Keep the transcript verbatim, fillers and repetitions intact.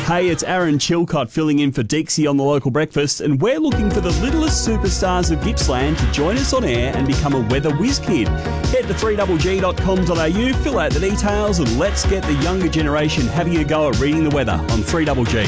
Hey, it's Aaron Chilcott filling in for Dixie on the Local Breakfast, and we're looking for the littlest superstars of Gippsland to join us on air and become a weather whiz kid. Head to three g g dot com dot a u, fill out the details, and let's get the younger generation having a go at reading the weather on three G G.